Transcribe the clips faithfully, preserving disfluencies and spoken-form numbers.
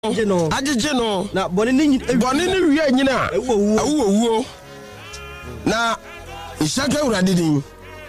no ajije no na boni ni boni ni wi nyina awu awu na isaka urade din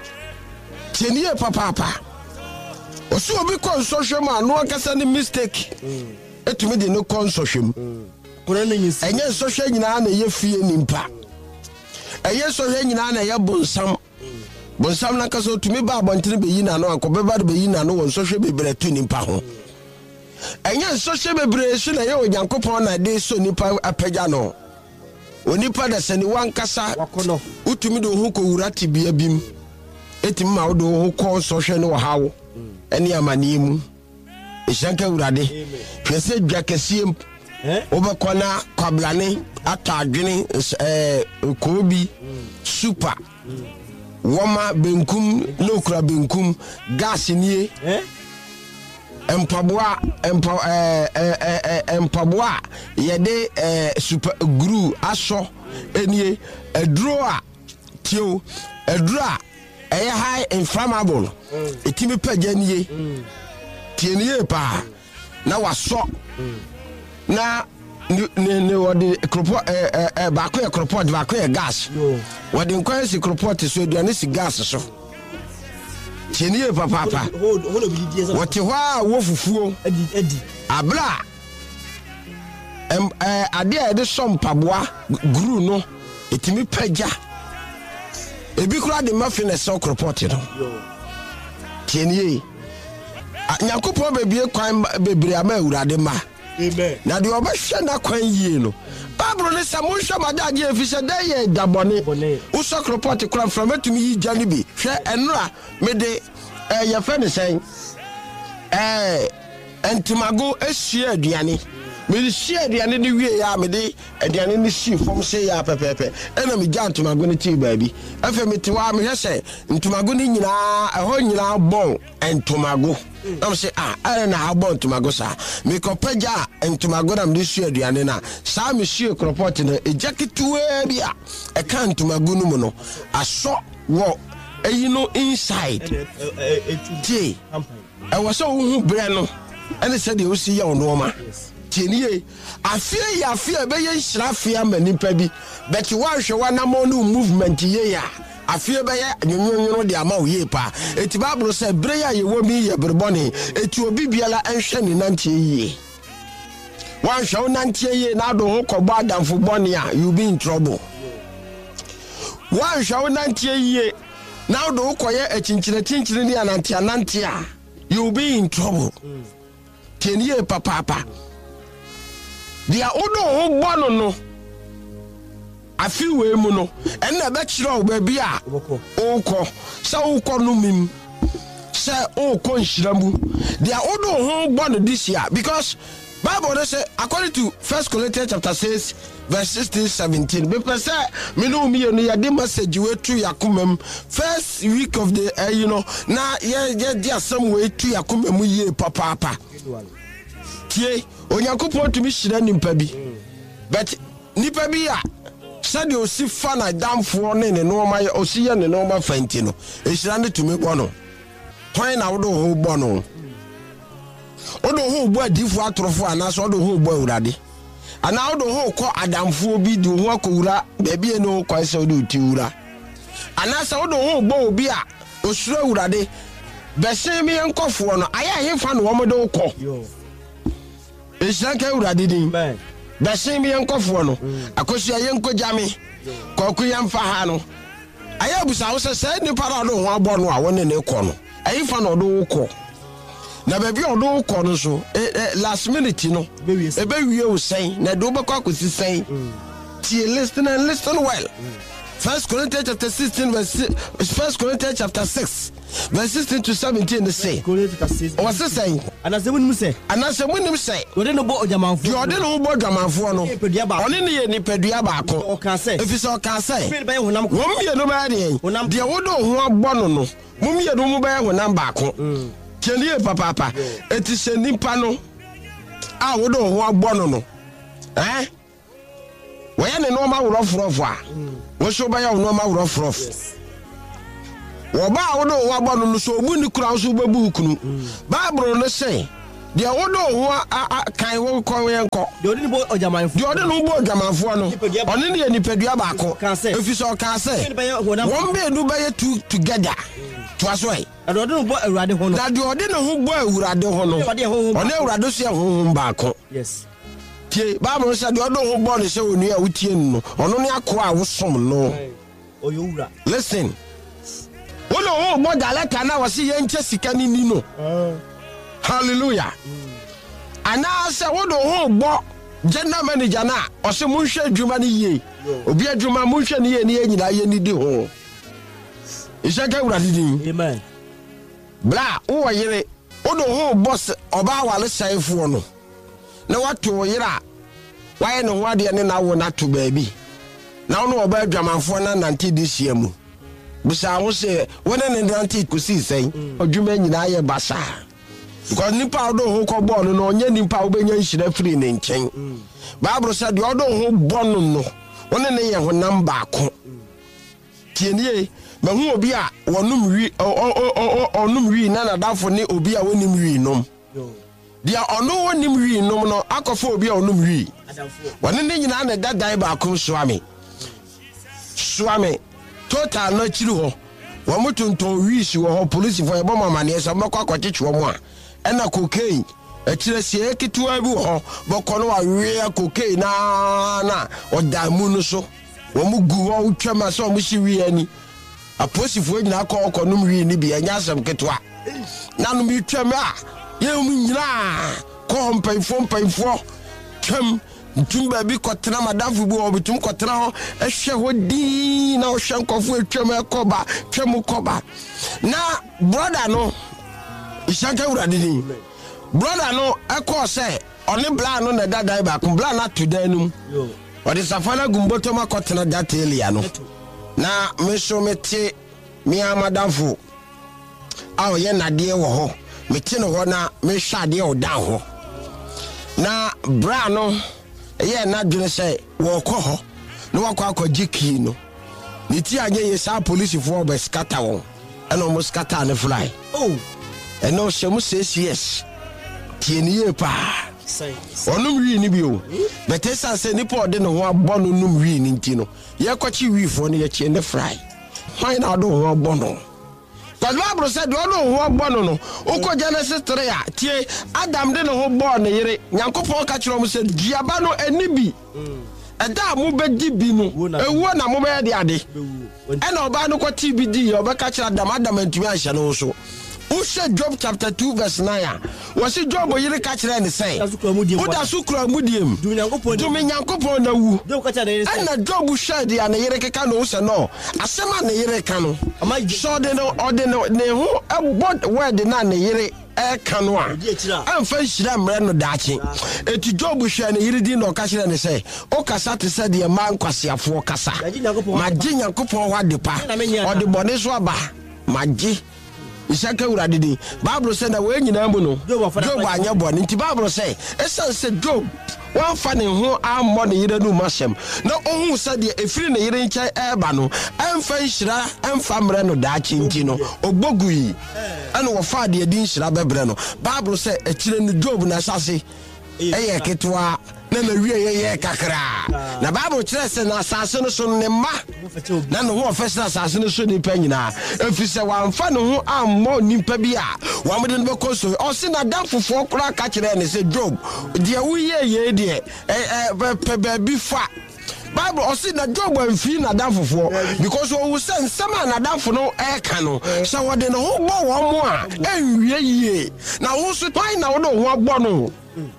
tienie papa papa osu obi kon social man no akasa ni mistake etumi de no kon social kora na nyisi enye social nyina na ye fie nimpa enye social nyina na ye bonsam bonsam na kasa otumi ba abontene be yi na no akobeba de be yi na no won social be bre tu nimpa ho enye social bebre so na ye onyankopon na de so nipa apagya no onipa da sani wankasa wakono utumi do hu ko wurati bia bim etimi ma wo do hu ko social no hawo eni amani mu ishanka urade hwese dwa kasiem eh obekona kwablane atadwene eh kobi super woma benkum lokura benkum gas nie eh empaboa empa eh eh empaboa yede eh super glue aso enie eduro a tio eduro a eh high inflammable etimi paganie tienie pa na waso na ne ne wodi kropo eh eh baako e kropo de baako e gas wodi nkwan si kropo te so aduane si gas so tienie papa papa woti hwa wo fufuo edi edi abla em eh ade a de som paboa guru no etimi pagya ebi kura de mafine so kropo te no tienie nyankopon bebie kwan bebre ama awurade ma amen na de obehwe na kwan yie no babro ne samo hwe madaje efise da ye dabone wo so kropo kura from atumi yi jani bi hwe enura mede eh ya fe ne sen eh entimago ehie aduane me hie aduane ne wie ya mede aduane ne hie fom se ya pepepe ena me ja entimago ne ti baabi afa me ti wa me hwese entimago ne nyina eho nyina bon entimago am say ah ara na ha bon entimago sa me ko pagya entimago na me hie aduane na sa me hie kropot na ejaketu bia e kan entimago no mu no aso wo eyi no inside tie e was so hu bre no ene se de o si ya ono ma tienie afie ya afie be ye nhira afie amani pa bi but wa hwe wa na mo no movement ye ya afie be ye nyonyonyo de ama o ye pa eti bible say bre ya ye wo mi ye brebone eti obi biala enhwe ni nantie ye wa hwe o nantie ye na do ho kobo adamfo bone a you be in trouble wa hwe o nantie ye now do koye echinchire chinchire ni anantia nantia you be in trouble tienie papa papa dia odo ho bono no afi we mu no ena be kire o ba bi a okọ sa okọ no mim sa okọ nhiramu dia odo ho bono this year because Bible they say according to First Corinthians chapter six verse sixteen seventeen be say me no me no ya de message we to yakomam first week of the uh, you know na ye ye dia some way to yakomam ye papa papa tie onyankopon to mi hira nimpa bi but nipa bi a sade o si fa na damfo ne ne no ma o si ye ne no ma fanti no e hira ne to mi bono kwan na wo do ho bono odo ho bo adifo atorofo ana so odo ho bo awurade ana odo ho ko adamfo bi di ho akowura ba bi eno kwan se odo tiwura ana se odo ho bo obi a osuro awurade bese mi enkofo no aya hefa no wo mo do ko eshanka awurade din bese mi enkofo no akosu aye nkojame ko ku yamfa ha no aya busa wo se se ni para do ho abo no a woni ne ko no ayefa no do ko na baby odo ko no so last minute no e be wie o sen na do be kwa kosi sen tie listen and listen well First Corinthians chapter sixteen verse First Corinthians chapter six verse sixteen to seventeen they say what's the saying anase munim say anase munim say ode no bo ojamanfo de ode no bo ojamanfo no one ne ye nipadua ba ko o kan say if so kan say be honam ko wo mie no ba de de wo do ho agbo no no mo mie no mo ba honam ba ko tienie papa papa eti se nipa no a wo do ho agbo no no eh wo ya ne no ma woro frofo a wo so ba ya no ma woro frofo wo ba wo do ho agbo no so obu ni kura so bebu kunu bible no say de wodo ho kan wo ko yenko de odi bo ojamanfo de odi no bo ojamanfo no oni ne nipadua baako efiso ka se won be du be two together to asoi de odi no bo awurade ho no da de odi no ho bo awurade ho no oni awurade so ye ho baako yes tie ba mo se de odi ho bo ne se oni a wutie no ono ne akoa a wo som no oyowura listen wolo ho bo daleka na wo se ye nche sika ni ni no hallelujah ana se wodo ho bo general manager na o se munhwe adwuma ni ye obi adwuma munhwe ni ye ni nyina ye ni di ho isaka urade din amen bla wo yire wodo ho boss oba wale saifo no na wato yira waye no wade ne na wo na to baabi na wo oba adwamanfo na nante di siamu bisa wo se wona ne nante kusi sen adwuma nyina ye basa because nipa do ho ko bo no onye nipa obenya nhira free ne nchen bible said the odo ho bo no no wona ne ye ho number ko tienie ma hu obi a wonum wi onum wi na na dafo ne obi a wonim wi nom dia ono wonim wi nom no akofo obi a onum wi wona ne nyina na dadai ba ko soame soame total no chiri ho wo mutunton wi si wo ho police for ebo mama ne so makwa kwachichi wo mo a ena cocaine e kire sie kitua bi ho bokono wa we cocaine na na odamu no so wo mu gu wo twama so mu si wi ani aposifo nyina akọ okonum wi ni bi enya asem ketwa na no mi twama a ye mu nyina ko mpanfo mpanfo twam ntumba bi kotena madafo bi obitum kotena ho ehwe ho din na ohwe nkofo atwam ekoba twam koba na brother no isaka urade din brother no eko se oni bla no na dadai ba kun bla na to danum yo odi safana gumboto makotena datelia no na meso mete mi amadafo awo ye nade wo ho mete no ho na me hwade o dan ho na bra no ye na dwene se wo kọ ho no wakọ akọ ki no ni ti anye ye sa police fo be scatter won eno mo scatter ne fly oh eno se mo say yes tieni ye pa onum wi ni bi o betesa se ni po de no ho abọ no num wi ni nti no ye kwachi wi fo no ye chie ne fly why na do ho abọ no because Bible said do no ho abọ no no uko Genesis three a tie Adam de no ho bọ ne yire Nyankopon ka kire mo se diaba no ani bi eda mo be di bi no ewo na mo be de ade e na oba no kwati bi di oba ka kire Adam Adam antumi ahye no so Usha Job chapter two verse nine. Wasi Job yire ka kire ne say Uda sukura mudiem Dumi Nyankopon na wu Ana Job sha de ana yire keka no se no asema na yire ka no so de no ode no ne hu ebod word na na yire e ka no a amfa nhira mre no daache eti Job sha na yire di no ka kire ne say o kasa te se de man kwasiafo kasa maji Nyankopon wa de pa ode bone so aba maji Isaka urade din Bible say na we nyina mu no Job anya bo nti Bible say esa say Job wan fa ne ho ammo ne yire no masem na ohun say de efiri ne yire nkai eba no emfa nhira emfa mre no daachi nti no ogbogui ana wo fa de din nhira bebre no Bible say ekire no Job na sase eye ketwa na na wie ye kakra na Bible kire say na sase no so ne ma na no ho ofesa sase no so ni pa nyina efise wan fa no ho ammo nimpa bi a wa mo de no bekoso o se na dan fofo kura ka kire ne say Job de wo ye ye de eh pe ba bi fa Bible o se na Job amfi na dan fofo because o say nsema na dan fo no e ka no so wo de no ho bo wo mo a enwie yie na wo so twai na wo no ho agbo no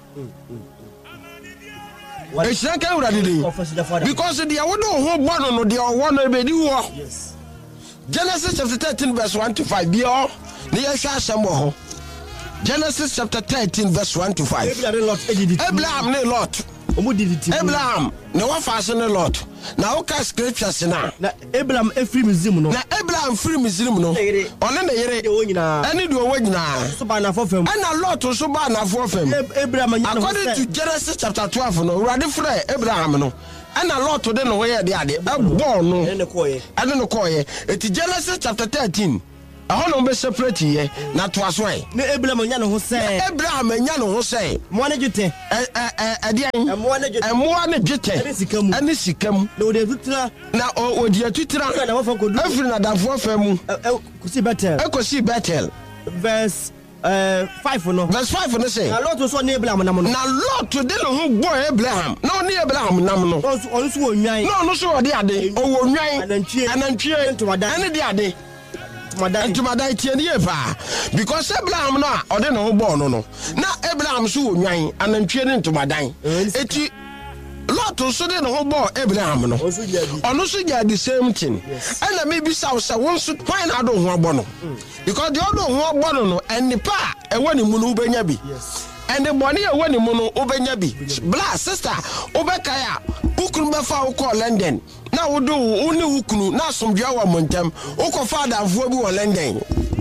Esaka urade din because the awodo ho bono no de owo no ebedi wo Genesis chapter thirteen verse one to five bio ne ye hwa asem wo ho Genesis chapter thirteen verse one to five Abraham ne Lot Abraham ne wa fa se ne Lot na o ka scriptures na na Abraham efiri mizim no na Abraham free mizim no one ne yere ene do wo nyina so ba na fofem ana Lot so ba na fofem Abraham nyina according to Genesis chapter twelve no urade frɛ Abraham no ana Lot de no wo ye de ade e bo no ene koye ene no koye eti Genesis chapter thirteen aho no be separate ye na to aso e na Abraham nya no ho say Abraham nya no ho say mo na dwete eh eh eh de an mo na dwete mo na dwete ani sikam ani sikam na ode tutira na odi atutira na wo fa kodu afiri na dafo fa mu kusi Bethel ekosi Bethel verse uh five no verse five no say na Lot so na Abraham nam no na Lot de no ho boy Abraham na oni Abraham nam no on so onwan no no so ode ade o wo nwan anantwie anantwie ene de ade madan tumadan tie ne pa because Abraham no a ode no ho boy no no na Abraham so wo nwan anantwie ne tumadan eti Lot so de no ho boy Abraham no ono so ja the same thing and me bi saw say won so why na do ho abo no because the do ho abo no no eni pa e wani mu no ubenya bi and the money e wani mu no ubenya bi bla sister obeka ya ukunu be fa wo call London na wo do wo ne ukunu na somdua wa montam wo ko fa danfo bi wo London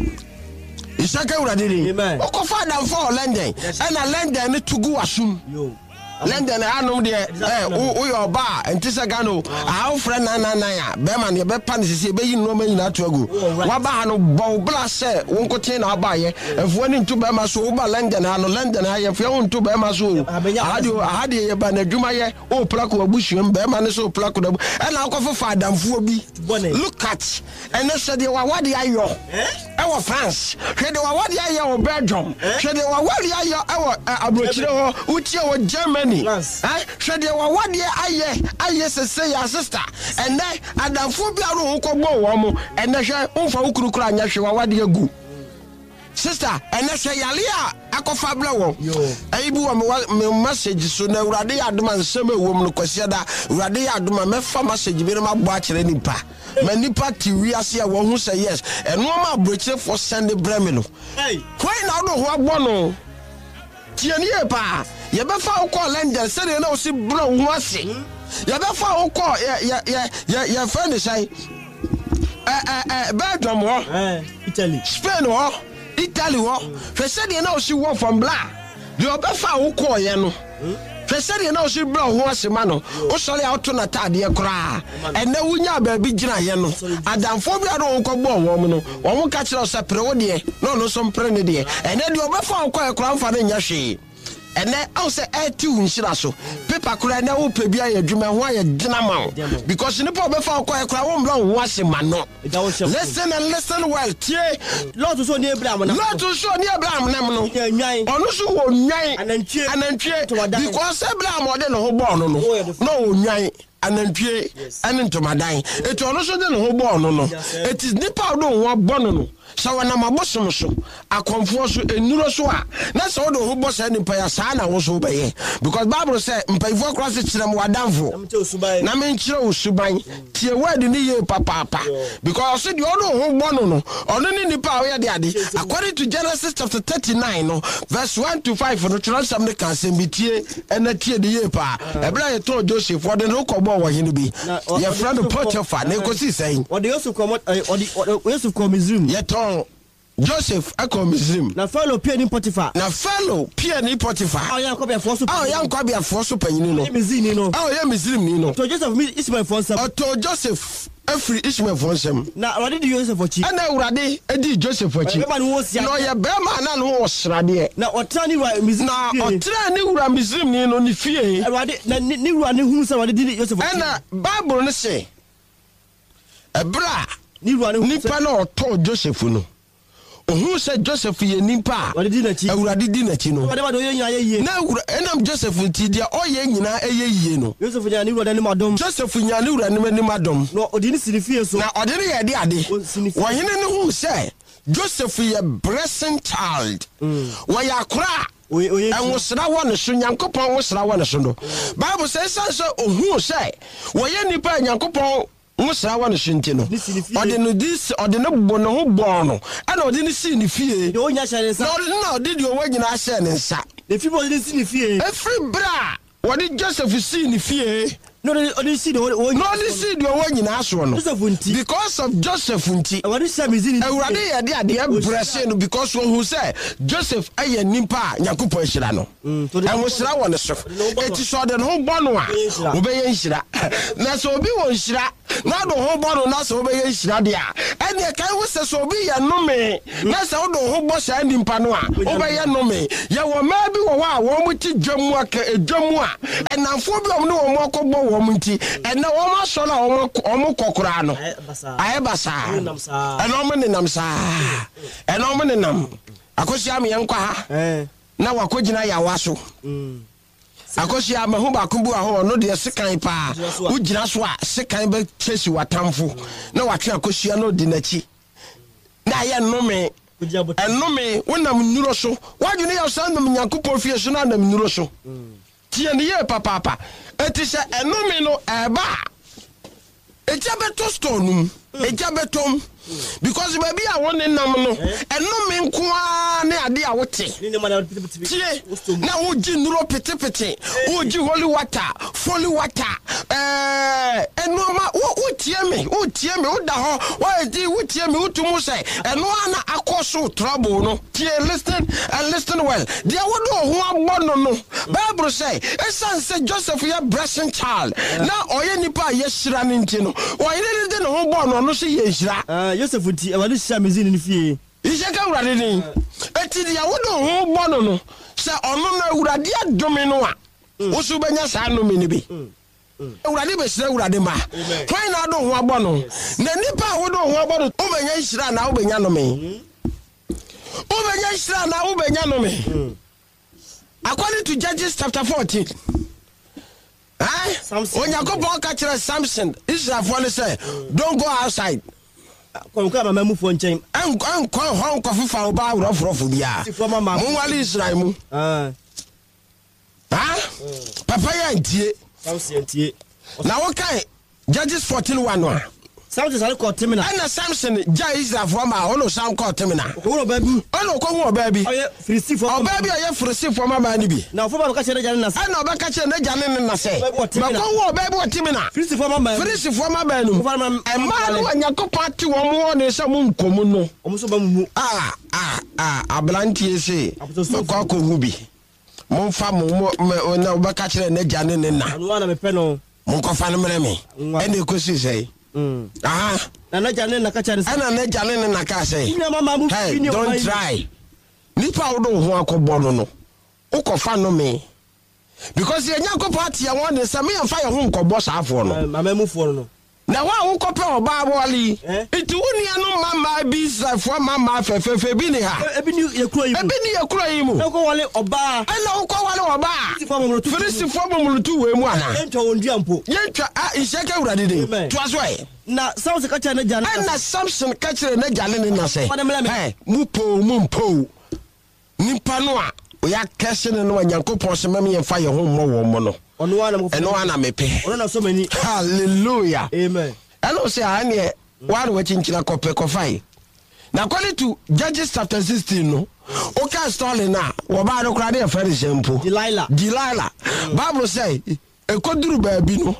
isaka urade ni wo ko fa danfo wo London and London ne tugu asum yo London anom de eh wo yo ba entisa gano how friend na na na ya be man ye be pan sisi be yi no ma nyina to agu wa ba no bo bla se won ko tin na ba ye efu ani ntu be ma so wo ba London ano London aye fe won ntu be ma so ahadi ahadi ye ba na dwuma ye o plako abusuam be ma ne so plako da e na akofo fa adamfo bi look at and na se de wa wade ayo e wo France hwe de wa wade ayo wo Belgium hwe de wa wade ayo e wo abrochire ho utie wo Germany eh shede wa wade aye aye sese ya sister and then adamfo bia no ko gbo wo mo and hwe umfa ukurukura anya hwe wa wade agu sister and hwe yale a akofa bla wo ayi bi wo me message so na urade ya adoma nsem ewom no kwase da urade ya adoma me fa message bi no ma bo a kire nipa ma nipa ti wi ase a wo hu say yes eno ma brochire for send bremi no hey why na do ho agbo no tieni e pa ye be fa ko London se de na o si bro hu ase ye be fa ko ye ye ye ye friend say eh eh eh Belgium ho eh Italy Spain ho Italy ho fe se de na o si wo from bla de o be fa ko ye no fe se de na o si bro hu ase ma no o sori auto na tade kura ene wunya ba bi gina ye no adamfo bia do ko gbo wo mo no wo mo ka kire o sepre wo de no no so mpre ne de ene de o be fa ko ye kura mfa ne nya hwe ene I say eh ti unshira so paper kura na wo pe bia ye dwuma ho aye gina ma because nipa be fa ko e kura wo mbra wo ase ma no listen and listen well tie Lot so ni Abraham na Lot so ni Abraham na no onu so wo nwan anantwie anantwie because Abraham o de no ho bo no no no wo nwan anantwie ane ntomadan eto onu so de no ho bo no no it is nipa do ho bo no no sawa na mabosom so akomfo so enuro so a na so do ho bosa ni pa ya sa na wo so be because Bible say mpaifo cross kirem wadamfo na me nkire osuban tie word ni ye papa papa because so de ono ho bono no ono ni nipa wo ye de ade according to Genesis chapter thirty-nine no verse one to five no try some the can be tie na tie de ye pa e bla ye to Joseph for the no ko bo wo hinu bi ye friend Potiphar na ko si saying or the Yusuf come or the Yusuf come Misrim ye to Joseph eko Misrim na fellow Pierre ni Potiphar na fellow Pierre ni Potiphar ah yan ko be for so ah yan ko be for so panyin no Misrim ni no ah yan Misrim ni no to Joseph Ismael for some to Joseph Every Ishmael for some. Na already the Joseph for chi. And I already edi Joseph for chi. No ya be ma na no osrade. Na otrani wa Misrim. Na otrani wura Misrim ni no ni fie. Already na ni wura ni hu say already di Joseph for chi. Na Bible no say. Ebra ni wura ni nipa na oto Joseph no. Who said Joseph ye nipa? What did you already did na chi no. Whatever do you na enam Joseph nti dia oye nyina eye yie no. Joseph nya ni wura ni madom. Joseph nya ni wura ni madom. No odini sinifie so. Na odini ye de ade. Wo hene ni hu say Joseph ye blessing child. Wo ya kra and was that one so Yankopon was that one so. Bible says so who say wo ye nipa Yankopon Musa wan shintino. Ode no this ode no bono ho bono. Ana ode ni si ni fie. De onya hye nsa. No no ode de owa nyina hye ne nsa. The people dey si ni fie. Every bra. Wode Joseph si ni fie. No, no, see the one. No, this see the one in Aswan. Because of Joseph Unti. What is some is in a dear because one who said Joseph Aye Nimpa Yakupo Shirano. And was now on the surf. It is all the whole bonwa. Obey Shira. Naso be one Shira. Now the whole bonnet Naso obey Shiradia. And the can was a so be a no me. That's all the whole boss and in Panoa. Obey a no me. Ya were maybe one with Jomwa, Jomwa. And now for no more womanti and no one saw omo kokurano ayebasa and omen namsa and omen nam akosia me yankwa eh na wakogina ya waso akosia me ho ba kubu aho no de sekan pa ugina so a sekan be chesi watamfo na watwe akosia no de nachi na ye no me eno me wonam nnuro so wadwene ya sandom nyankopon fie so na nam nnuro so tie ne ye papa papa eti se enome no eba ejabeto stone ejabetom because baby I want nam no enome nko a ne ade a wote tie na woji nuro pete pete woji holy water holy water eh enoma wo tie me wo tie me wo da ho wo di wo tie me utumu say eno ana akoso trouble no tie listen and listen well there wo do ho abono no Bible say esan say Joseph ya blessing child na oye nipa ye hira ne nti no oye de ne ho bono no so ye hira ah Joseph nti awade hia mezini ne fie Ishaka urade ni eti dia wo do ho bono no se ono na urade adome no a wo so benya sa no me ne bi urade be hira urade ma twan na do ho abono na nipa wo do ho abono o benya hira na wo benya no me o benya hira na wo benya no me according to Judges chapter fourteen eh Onyankopon ka kire Samson Israel for say don't go outside konka mama mu fo nchen an an kon hon ko fufa oba wrofrofo bia mo wali Israel mu ah ah papa ya ntie Samson ntie na wo kai Judges fourteen one no Samson sale ko temina ana Samson ja Israel for ma ono sam ko temina ko baby ono ko hu baby oye frisi for o baby oye frisi for ma ma ni bi na fo ba ka chere jane na ana oba ka chere na jane ne na se ba ko hu baby o temina frisi for ma ma frisi for ma ba nu e ma no Onyankopon ti wo mo ne se mu nkomu no o mo so ba mu ah ah ah ablantie se ko ko hu bi mo fa mo na oba ka chere na jane ne na anu ana me pe no mo ko fa no mere me ene ko si sei Mm. Ah, na jane na ka chare ana na jane na ka say. Hey, don't try. Nipa wo do ho akobo no no. Ukofa no me. Because ye nyanko party ya won say me amfa ye ho nkobo saafo no. Mama mufo no. Na wa wo kope oba boli. Iti woni anu mama bi safo mama fefefe bi ni ha. Ebi ni ye kuro yi mu. Ebi ni ye kuro yi mu. Na ko wale oba. Ana wo ko wale oba. Firisi fo momulutu we mu ana. Entwa ondua mpo. Yentwa ah isheke urade de. To aso e. Na Samson ka chere na jane. Na Samson ka chere na jane ne na say. Hey, mu po mu mpo. Nipa no a oya kese ne no Onyankopon se mem ye fa ye ho mo wo mo no. Ono ana mo. Eno ana mepe. Ono na so mani. Hallelujah. Amen. Eno say ane one we chinchina kope kofai. Na according to Judges chapter sixteen no, o ka story na wo ba no kra de afare sempo. Delilah. Delilah. Bible say e koduru baabi no.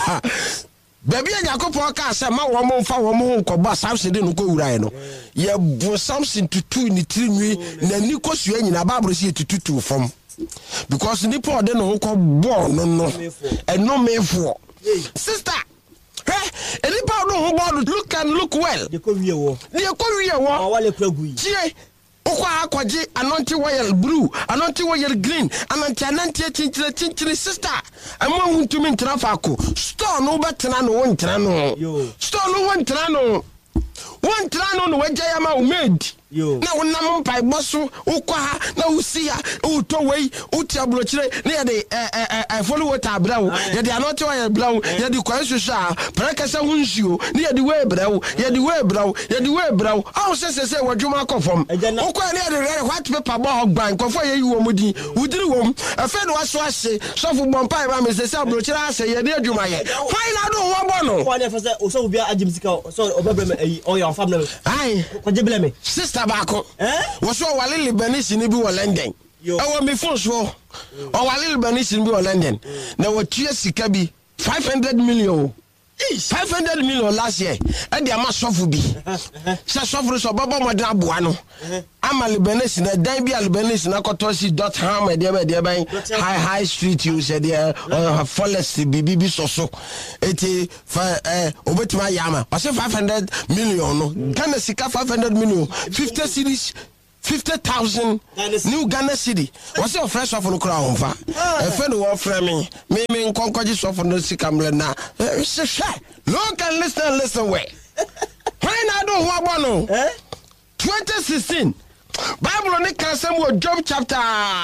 Baby Onyankopon ka say ma wo mo mfa wo mo nkoba Samson de no ko wura no. Ye bo Samson tutu ni tirinwi na ni kosu anyina Bible say tutu fom. Because nipa de no ko bo no no. Eno mefo. Sister, hey, nipa do ho bo look and look well. De ko wie wo. De ko wie wo. Wale kura gui. Tie okwa akwaje anonti royal blue, anonti royal green, anonti ananti chinchire chinchire sister. Amo huntumi ntrafa ko. Store no betena no wontra no. Store no wontra no. Wontra no no wagya ma umedi. Na wonam mpai boso ukwa ha na usia uto wei utia blochire na ye de eh eh follow water abrawo ye de anoti wa ye brawo ye de kwa hwehwa prekasa hunsuo na ye de we brawo ye de we brawo ye de we brawo aw sese se wadwuma akofom ukwa na ye de white paper bo hogban kofo ye yiwo mudi udiri wom afa no aso ahye sofo bompai ba me sese blochire ase ye de adwuma ye final do wo bo no kwa na fa se osofo bia agimsika so obabrem ayi oya fam na ai kwaje bleme sister bako eh wo so wale Libanese ni bi wo London e wo me phone so o wale Libanese ni bi wo London na wo tua sika bi five hundred million. five hundred million last year. And the ama sofu bi. Sa sofu so baba modern aboa no. Ama Lebanese na dan bi Lebanese na kotosi dot ham e dey dey ban high high street you said there forest bibi so so. Eti fa eh obetima yama. But five hundred million no. Ghana sika five hundred million. fifty cities fifty thousand new Ghana city. What's your fresh off on the crown? A friend who offer me, me, me, concourage off on the Sicamla now. Look and listen, listen, way. Why not do what one? twenty sixteen. Bible on the Cassam Job chapter,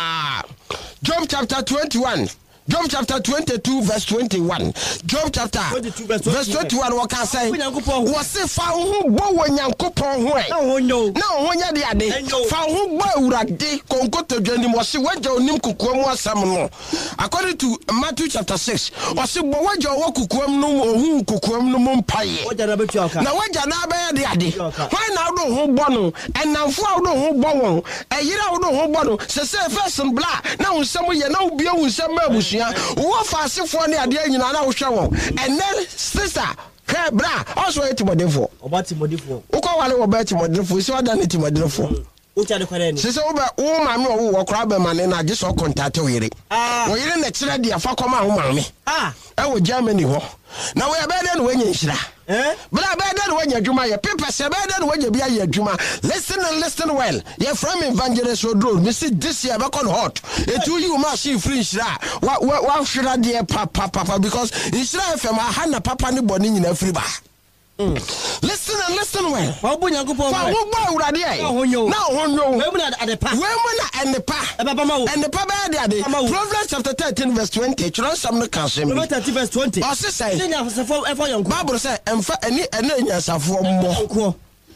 Job chapter twenty-one. Job chapter twenty-two, verse twenty-one. Job chapter twenty-two, verse twenty-one. What can I say? Was if I who bow when you could pour away? No, no, no, when you're the other. Found who bow raggy, concote journey was what your name could come was some more. According to Matthew chapter six, was it what your walk could come no more who could come no more pie. Now, what you're not by the other. Why now do who bono and now for who bono? A year out of who bono, says first and black. Now, somewhere you know, be with some bush. What fast for the idea in our show, and then sister, her bra, also a Timothy for about Timothy for Uko about Timothy for so than Timothy for. Sister, oh, my mother, walk crab man, and I just saw contact with it. Ah, we didn't let you for come out, mammy. Ah, I was Germany. Now we are better when you shra. Eh? But I better when you do my papers, better when you be a Juma. Listen and listen well. You're from Evangelist Road, Missus This year back on hot. It will you must see free shra. What what should I dear papa papa? Because it's not from a Hannah papa and bonnie in a free bar. Listen and listen well. How would you go for what now? Women at the pa, women and the pa, and the papa. Proverbs chapter thirteen, verse twenty. Some the council, verse twenty. Or say, Bible say, and for any and yes of more.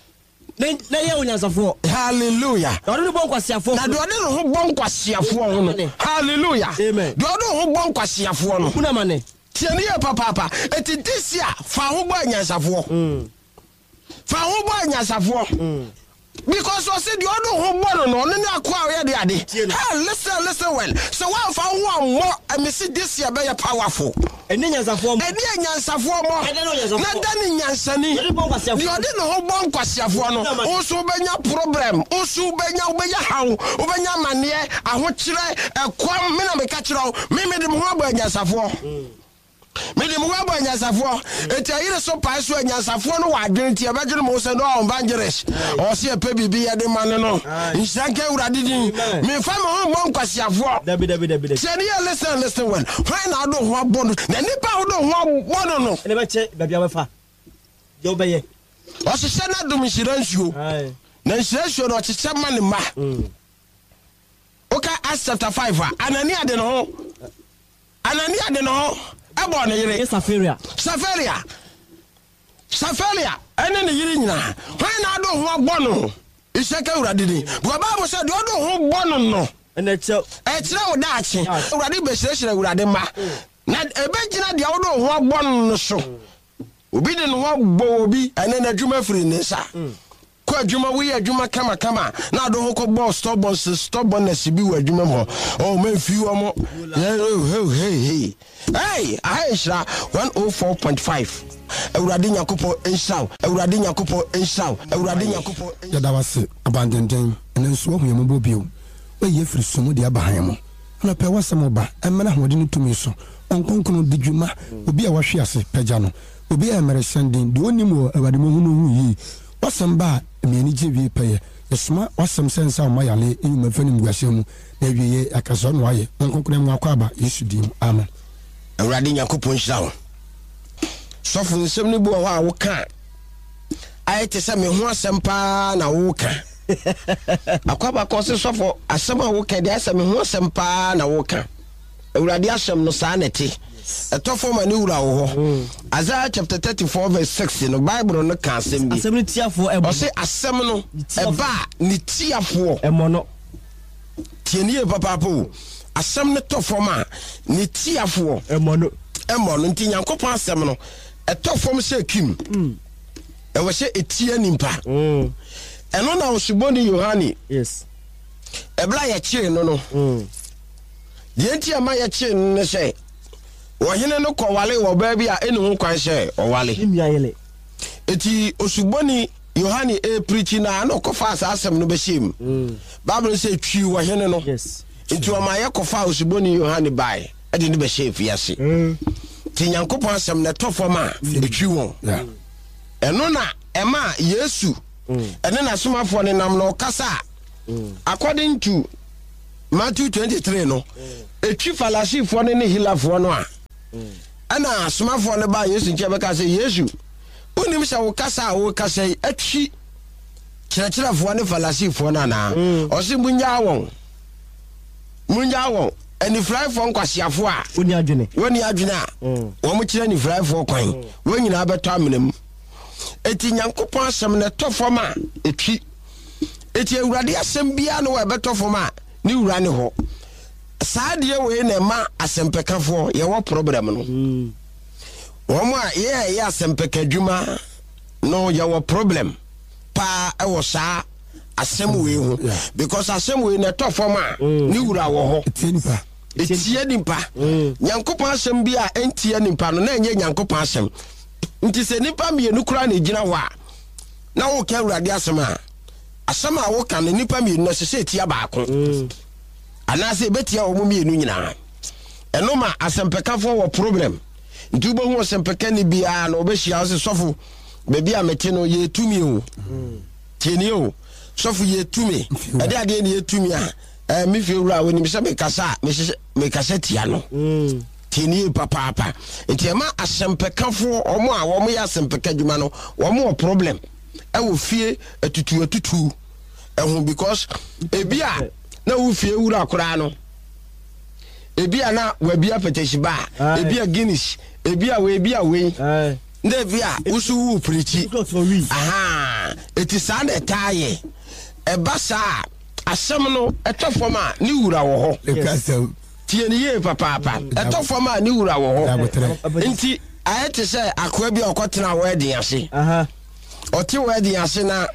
Hallelujah. Hallelujah. Amen. Do who bonk was here for no money. Tiania papa, it is this year, Fahuba Savo. Fahuba Savo. Because I said you don't know who won and acquire the idea. Listen, listen well. So I found one more and Missus This year very powerful. And then as a form, and then as a form, not done in Yansani. You didn't know who bonk was here for no. Also, Benya problem. Also, Benya Benya how, Ubenya Mania, I want you a quam minimum catcher, maybe the more as a form. Mede mo wa banya safo etayire so paiso anyasafo no wa dwenti abagire mo se no evangelist o se pe bibi ya de mane no nsanke urade din me fa mo mo nkwasiafo dabi dabi dabi sene ya listen listen well why na do ho abono na nipa ho do ho abono no ne be che babi abefa yo beye o se se na dum shiransuo na shiransuo no che che mane ma oka Acts chapter five anania de no anania de no Abon yire Safaria Safaria Safaria ene ne yire nyina hwan na do ho abono iseka urade din but Bible said do ho bono no ene che e kire wo daache urade be hire urade ma na ebegina de wo do ho abono no so obi de no bo obi ene na dwuma firi ne sa ko adwuma wo ye adwuma kama kama na do ho ko bo stubborn stubbornness bi wo adwuma mo oh man fi wo mo hey hey hey Aisha one oh four point five Ewurade Nyakopo enshaw Ewurade Nyakopo enshaw Ewurade Nyakopo yada wase abandenden ene nso ho yemo bio we ye firi somo de abahan mo na pe wasem ba emena hode no tumi so onkonkono de dwuma obi a wahwe ase pagya no obi a mere sending de onimo Ewurade mo hunu hu yi wasem ba emiani jewie peye yesma wasem sensa o mayale enyuma fani mguase mu na wiye akaso no aye onkonkono mu akwaba Yesu dim amen. Ewurade Nyakopo enshaw sofo nsem ne bo wa wo ka ayete se me ho asem pa na wo ka akwaba ko se sofo asem a wo ka de asem me ho asem pa na wo ka Ewurade asem no sa na ti etofo ma ne wura wo ho Isaiah chapter thirty-four verse six no Bible no ka asem bi asem ne tiafo ebo o se asem no eba ne tiafo emo no tienie papa po asem ne tofo ma ne tiafo emo no emo no nti Nyankopon asem no etofom se kim mm e wo se etia nimpa mm eno na osuboni Yohani yes ebla ya chire no no mm de ntia ma ya chire no se Wahene no ko wale wo ba bi a enu ho kwan hye o wale. Imiayele. Eti osuboni Yohane e preach na no kofa asasem no be shim. Mm. Bible say twi wahene no. Yes. Enti o ma ye kofa osuboni Yohane bai. E de ne be shim fiase. Mm. Ti Nyankopon asem na tofoma e twi won. Yeah. Eno na ema Yesu. Mm. Ene na somafo ne nam no kasa. Mm. According to Matthew twenty-three no. Mm. E twi falasifo ne ne hilafo no a. Mm. Ana somafo ne ba Yesu nche be ka say Yesu unim sha wo kasa wo kasa atwi kyerɛkyerɛfo ne falasifo na na ɔse munya won munya won ani fraifo nkwasiafo a woni adwene woni adwene a wo mo kyerɛ ni fraifo kwan wo nyina beto amenam eti Nyankopɔn asɛm ne tofom a etwi eti Awurade asɛm bia no wa beto fom a ni wura ne ho saa de we na ma asɛmpɛkafo ye wo problem no mm. Woma ye ye asempeka dwuma no ya wo problem pa e wo saa asem we hu because asem we na to form a ni wura wo ho tienipa etie nipa Nyankopon asem bi a entie nipa no na enye Nyankopon asem nti se nipa mienu kura na gina ho a na wo ka Awurade asem a asem a wo ka na nipa mienu na se etia baako ana se betia wo mienu nyina eno ma asempekafo wo problem ntubo hu sempeka ni bia na obehia ose sofo bebi a mete no ye tumi o tieni o sofo ye tumi ade ade ni ye tumi a eh mi fi wura woni mi se me kasa me kasa tia no tieni papa papa entiema asempekafo omo a wo mo ya sempeka dwuma no wo mo problem e wo fie atutu atutu ehun because ebi a na wo fie wura akora no ebi a na wabia peteshiba ebi a Guinness ebi a we ebi a we nde bia usu wu preach aha etisa na taye e basa asem no etofom a ni wura wo ho tie ni ye papa papa etofom a ni wura wo ho nti ayete se akoa bia okotena wo edi ase aha oti wo edi ase na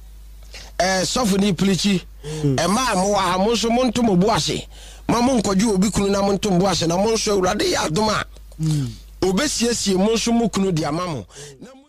eh sofu ni preach e ma mo wa mo so mo ntomo bu ase mamu nkoju obi kunu na mo ntombo ase na mo nso Awurade ya adoma obesiesie mo nso mo kunu di amamu.